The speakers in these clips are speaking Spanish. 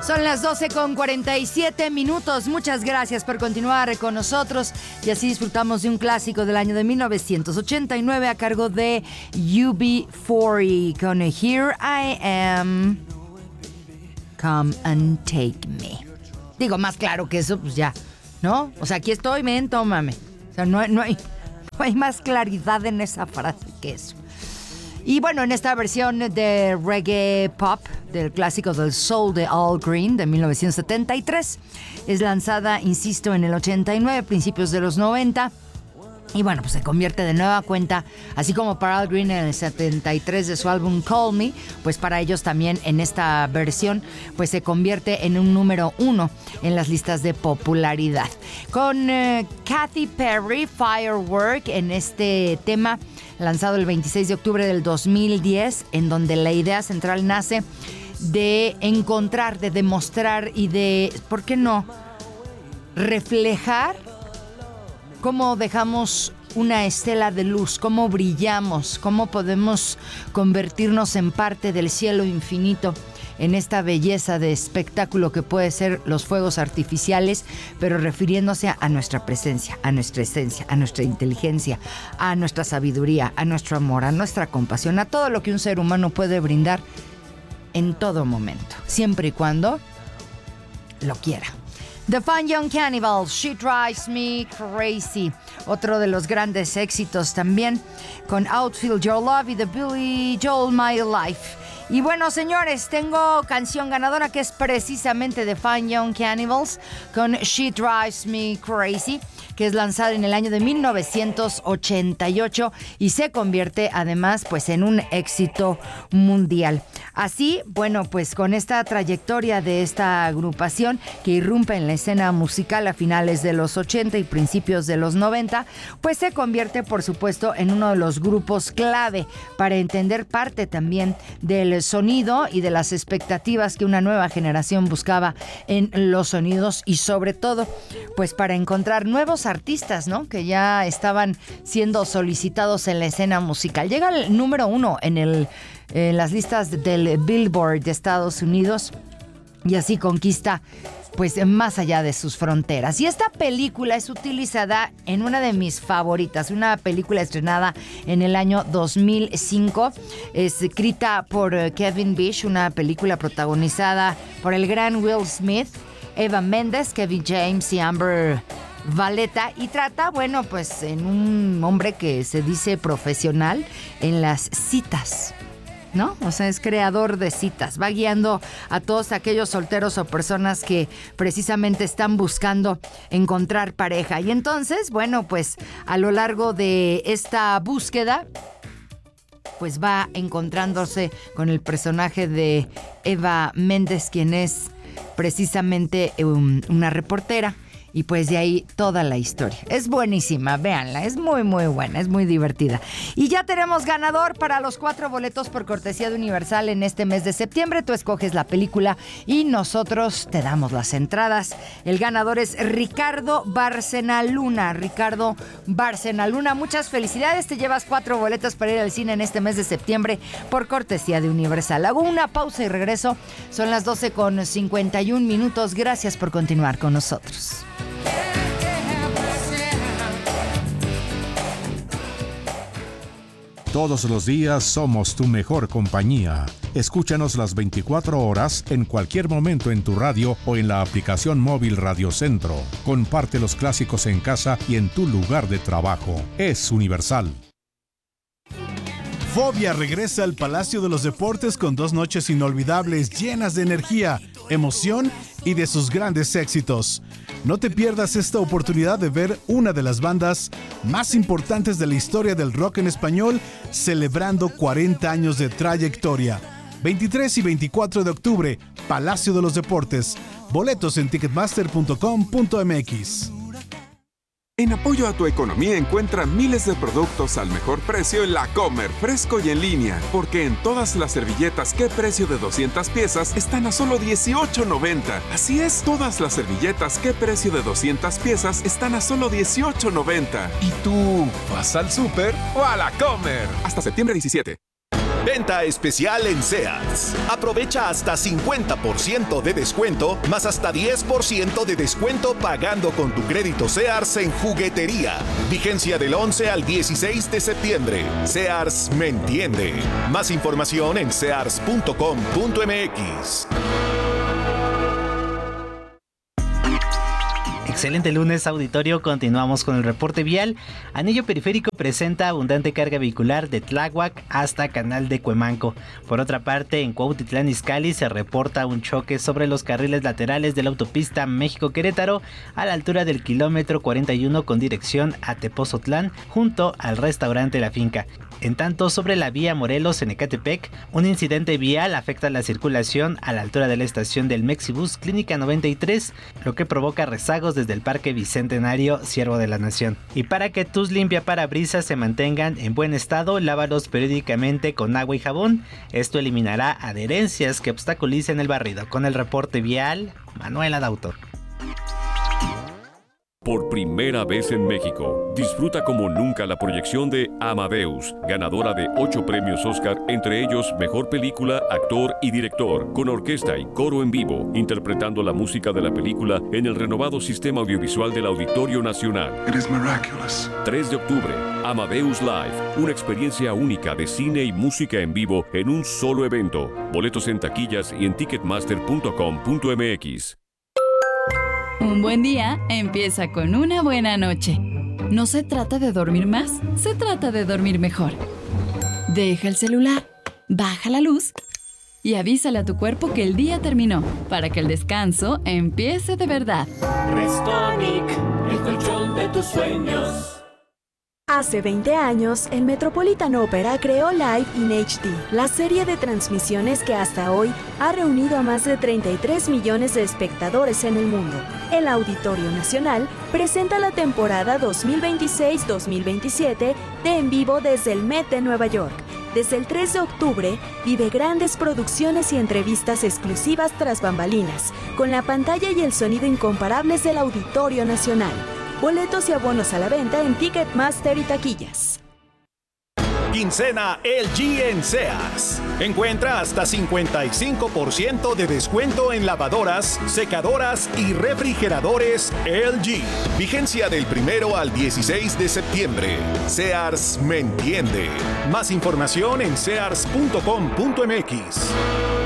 Son las 12:47. Muchas gracias por continuar con nosotros. Y así disfrutamos de un clásico del año de 1989 a cargo de UB40 con Here I Am, Come and Take Me. Digo, más claro que eso, pues ya, ¿no? O sea, aquí estoy, ven, tómame. O sea, no hay más claridad en esa frase que eso. Y bueno, en esta versión de reggae pop del clásico del soul de Al Green de 1973, es lanzada, insisto, en el 89, principios de los 90. Y bueno, pues se convierte de nueva cuenta, así como para Al Green en el 73 de su álbum Call Me, pues para ellos también en esta versión, pues se convierte en un número 1 en las listas de popularidad. Con Katy Perry, Firework, en este tema lanzado el 26 de octubre del 2010, en donde la idea central nace de encontrar, de demostrar y de, ¿por qué no?, reflejar cómo dejamos una estela de luz, cómo brillamos, cómo podemos convertirnos en parte del cielo infinito, en esta belleza de espectáculo que puede ser los fuegos artificiales, pero refiriéndose a nuestra presencia, a nuestra esencia, a nuestra inteligencia, a nuestra sabiduría, a nuestro amor, a nuestra compasión, a todo lo que un ser humano puede brindar en todo momento, siempre y cuando lo quiera. The Fun Young Cannibals, She Drives Me Crazy. Otro de los grandes éxitos también, con Outfield Your Love y The Billy Joel My Life. Y bueno, señores, tengo canción ganadora que es precisamente The Fun Young Cannibals con She Drives Me Crazy, que es lanzada en el año de 1988 y se convierte además pues en un éxito mundial. Así, bueno, pues con esta trayectoria de esta agrupación que irrumpe en la escena musical a finales de los 80 y principios de los 90, pues se convierte por supuesto en uno de los grupos clave para entender parte también del sonido y de las expectativas que una nueva generación buscaba en los sonidos y sobre todo pues para encontrar nuevos artistas, ¿no?, que ya estaban siendo solicitados en la escena musical. Llega el número 1 en las listas del Billboard de Estados Unidos y así conquista pues más allá de sus fronteras. Y esta película es utilizada en una de mis favoritas, una película estrenada en el año 2005, escrita por Kevin Bish, una película protagonizada por el gran Will Smith, Eva Mendes, Kevin James y Amber Valletta, y trata, bueno, pues en un hombre que se dice profesional en las citas, ¿no? O sea, es creador de citas, va guiando a todos aquellos solteros o personas que precisamente están buscando encontrar pareja. Y entonces, bueno, pues a lo largo de esta búsqueda, pues va encontrándose con el personaje de Eva Mendes, quien es precisamente una reportera. Y pues de ahí toda la historia. Es buenísima, véanla, es muy muy buena, es muy divertida. Y ya tenemos ganador para los 4 boletos por cortesía de Universal en este mes de septiembre. Tú escoges la película y nosotros te damos las entradas. El ganador es Ricardo Barcenaluna. Ricardo Barcenaluna, muchas felicidades. Te llevas 4 boletos para ir al cine en este mes de septiembre por cortesía de Universal. Hago una pausa y regreso. Son las 12:51. Gracias por continuar con nosotros. Todos los días somos tu mejor compañía. Escúchanos las 24 horas en cualquier momento en tu radio o en la aplicación móvil Radio Centro. Comparte los clásicos en casa y en tu lugar de trabajo. Es Universal. Fobia regresa al Palacio de los Deportes con 2 noches inolvidables llenas de energía, emoción y de sus grandes éxitos. No te pierdas esta oportunidad de ver una de las bandas más importantes de la historia del rock en español celebrando 40 años de trayectoria. 23 y 24 de octubre, Palacio de los Deportes. Boletos en ticketmaster.com.mx. En apoyo a tu economía encuentra miles de productos al mejor precio en La Comer, fresco y en línea. Porque en todas las servilletas ¿Qué precio de 200 piezas? Están a solo $18.90. Así es, todas las servilletas ¿Qué precio de 200 piezas? Están a solo $18.90. ¿Y tú vas al súper o a La Comer? Hasta septiembre 17. Venta especial en Sears. Aprovecha hasta 50% de descuento, más hasta 10% de descuento pagando con tu crédito Sears en juguetería. Vigencia del 11 al 16 de septiembre. Sears me entiende. Más información en sears.com.mx. Excelente lunes, auditorio. Continuamos con el reporte vial. Anillo Periférico presenta abundante carga vehicular de Tláhuac hasta Canal de Cuemanco. Por otra parte, en Cuautitlán Izcalli se reporta un choque sobre los carriles laterales de la autopista México-Querétaro a la altura del kilómetro 41 con dirección a Tepozotlán, junto al restaurante La Finca. En tanto, sobre la vía Morelos en Ecatepec, un incidente vial afecta la circulación a la altura de la estación del Mexibus Clínica 93, lo que provoca rezagos desde el Parque Bicentenario Siervo de la Nación. Y para que tus limpiaparabrisas se mantengan en buen estado, lávalos periódicamente con agua y jabón. Esto eliminará adherencias que obstaculicen el barrido. Con el reporte vial, Manuel Adautor. Por primera vez en México, disfruta como nunca la proyección de Amadeus, ganadora de 8 premios Oscar, entre ellos Mejor Película, Actor y Director, con orquesta y coro en vivo, interpretando la música de la película en el renovado sistema audiovisual del Auditorio Nacional. 3 de octubre, Amadeus Live, una experiencia única de cine y música en vivo en un solo evento. Boletos en taquillas y en ticketmaster.com.mx. Un buen día empieza con una buena noche. No se trata de dormir más, se trata de dormir mejor. Deja el celular, baja la luz y avísale a tu cuerpo que el día terminó, para que el descanso empiece de verdad. Restonic, el colchón de tus sueños. Hace 20 años, el Metropolitan Opera creó Live in HD, la serie de transmisiones que hasta hoy ha reunido a más de 33 millones de espectadores en el mundo. El Auditorio Nacional presenta la temporada 2026-2027 de En Vivo desde el Met de Nueva York. Desde el 3 de octubre, vive grandes producciones y entrevistas exclusivas tras bambalinas, con la pantalla y el sonido incomparables del Auditorio Nacional. Boletos y abonos a la venta en Ticketmaster y taquillas. Quincena LG en Sears. Encuentra hasta 55% de descuento en lavadoras, secadoras y refrigeradores LG. Vigencia del 1 al 16 de septiembre. Sears me entiende. Más información en sears.com.mx.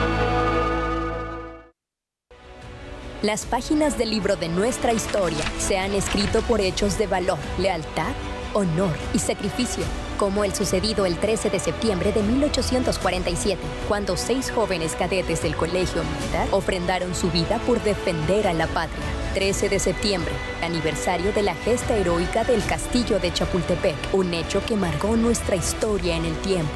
Las páginas del libro de nuestra historia se han escrito por hechos de valor, lealtad, honor y sacrificio, como el sucedido el 13 de septiembre de 1847, cuando 6 jóvenes cadetes del Colegio Militar ofrendaron su vida por defender a la patria. 13 de septiembre, aniversario de la gesta heroica del Castillo de Chapultepec, un hecho que marcó nuestra historia en el tiempo.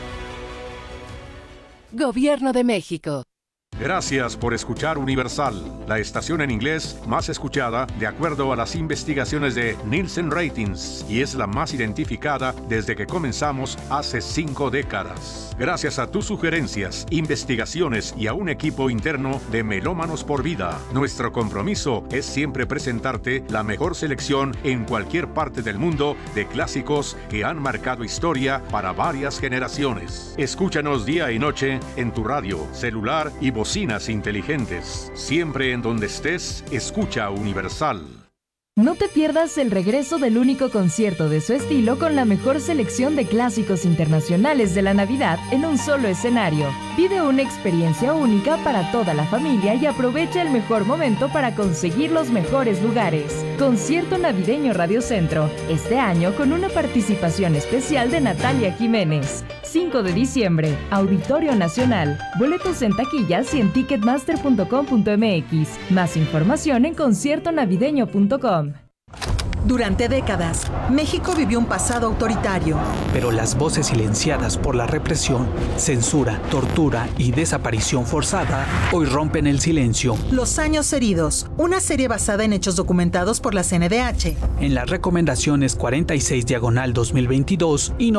Gobierno de México. Gracias por escuchar Universal, la estación en inglés más escuchada de acuerdo a las investigaciones de Nielsen Ratings, y es la más identificada desde que comenzamos hace 5 décadas. Gracias a tus sugerencias, investigaciones y a un equipo interno de Melómanos por Vida, nuestro compromiso es siempre presentarte la mejor selección en cualquier parte del mundo de clásicos que han marcado historia para varias generaciones. Escúchanos día y noche en tu radio, celular y bocinas inteligentes. Siempre en donde estés, escucha Universal. No te pierdas el regreso del único concierto de su estilo con la mejor selección de clásicos internacionales de la Navidad en un solo escenario. Vive una experiencia única para toda la familia y aprovecha el mejor momento para conseguir los mejores lugares. Concierto navideño Radio Centro, este año con una participación especial de Natalia Jiménez. 5 de diciembre, Auditorio Nacional. Boletos en taquillas y en ticketmaster.com.mx. Más información en conciertonavideño.com. Durante décadas, México vivió un pasado autoritario. Pero las voces silenciadas por la represión, censura, tortura y desaparición forzada hoy rompen el silencio. Los años heridos, una serie basada en hechos documentados por la CNDH. En las recomendaciones 46/2022 y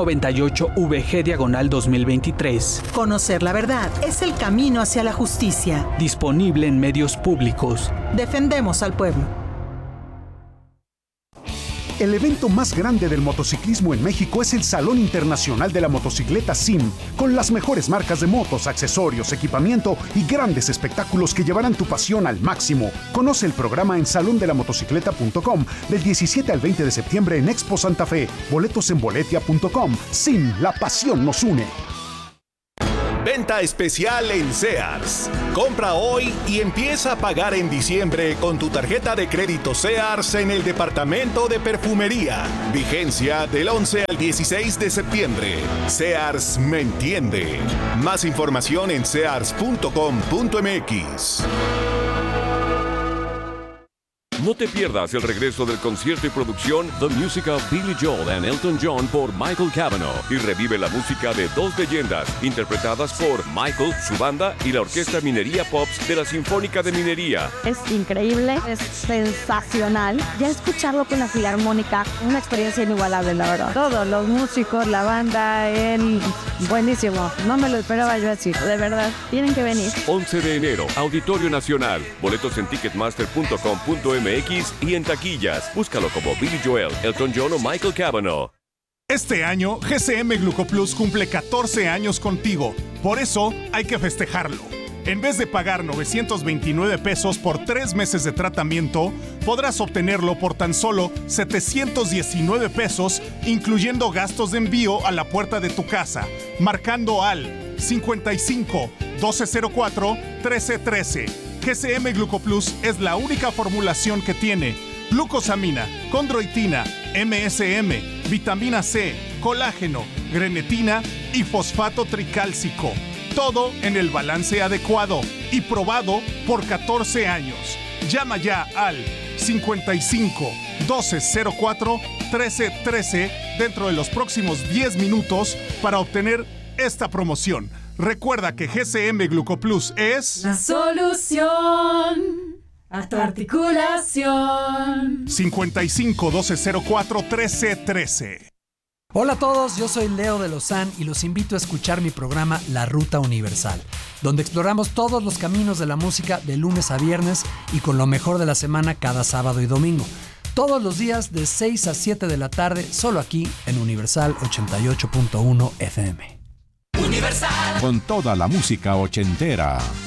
98VG/2023. Conocer la verdad es el camino hacia la justicia. Disponible en medios públicos. Defendemos al pueblo. El evento más grande del motociclismo en México es el Salón Internacional de la Motocicleta SIM, con las mejores marcas de motos, accesorios, equipamiento y grandes espectáculos que llevarán tu pasión al máximo. Conoce el programa en salondelamotocicleta.com del 17 al 20 de septiembre en Expo Santa Fe. Boletos en boletia.com. SIM, la pasión nos une. Venta especial en Sears. Compra hoy y empieza a pagar en diciembre con tu tarjeta de crédito Sears en el departamento de perfumería. Vigencia del 11 al 16 de septiembre. Sears me entiende. Más información en sears.com.mx. No te pierdas el regreso del concierto y producción The Music of Billy Joel and Elton John por Michael Cavanaugh y revive la música de dos leyendas interpretadas por Michael, su banda y la Orquesta Minería Pops de la Sinfónica de Minería. Es increíble, es sensacional. Ya escucharlo con la Filarmónica, una experiencia inigualable, la verdad. Todos los músicos, la banda, él, buenísimo. No me lo esperaba yo así, de verdad. Tienen que venir. 11 de enero, Auditorio Nacional. Boletos en ticketmaster.com.mx y en taquillas. Búscalo como Billy Joel, Elton John o Michael Cavanaugh. Este año, GCM Glucoplus cumple 14 años contigo. Por eso, hay que festejarlo. En vez de pagar 929 pesos por 3 meses de tratamiento, podrás obtenerlo por tan solo 719 pesos, incluyendo gastos de envío a la puerta de tu casa, marcando al 55 1204 1313. GCM Glucoplus es la única formulación que tiene glucosamina, condroitina, MSM, vitamina C, colágeno, grenetina y fosfato tricálcico. Todo en el balance adecuado y probado por 14 años. Llama ya al 55 1204 1313 dentro de los próximos 10 minutos para obtener esta promoción. Recuerda que GCM Glucoplus es la solución a tu articulación. 55 1204 1313. Hola a todos, yo soy Leo de Lozán y los invito a escuchar mi programa La Ruta Universal, donde exploramos todos los caminos de la música de lunes a viernes y con lo mejor de la semana cada sábado y domingo. Todos los días de 6 a 7 de la tarde, solo aquí en Universal 88.1 FM. Universal. Con toda la música ochentera.